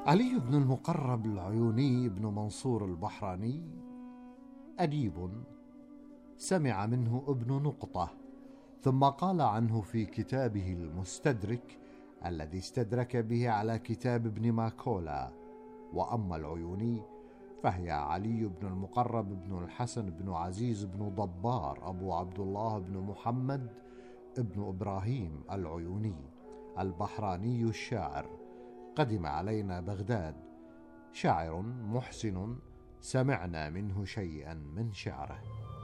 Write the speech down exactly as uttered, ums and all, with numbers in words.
علي بن المقرب العيوني بن منصور البحراني أديب سمع منه ابن نقطة، ثم قال عنه في كتابه المستدرك الذي استدرك به على كتاب ابن ماكولا. وأما العيوني فهي علي بن المقرب بن الحسن بن عزيز بن ضبار أبو عبد الله بن محمد ابن إبراهيم العيوني البحراني الشاعر، قدم علينا بغداد، شاعر محسن سمعنا منه شيئا من شعره.